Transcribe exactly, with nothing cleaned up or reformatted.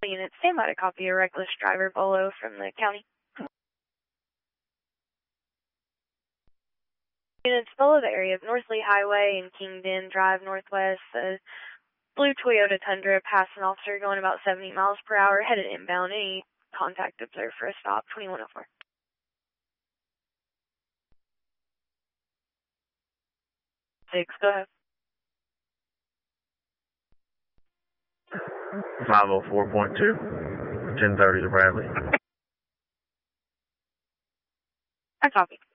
Unit, stand by to copy a reckless driver Bolo from the county. Units, Bolo, the area of North Lee Highway and Kingdon Drive Northwest. Uh, blue Toyota Tundra passed an officer going about seventy miles per hour, headed inbound. Any contact observed for a stop, twenty-one oh four. Six, go ahead. five oh four point two, ten thirty to Bradley. I copy.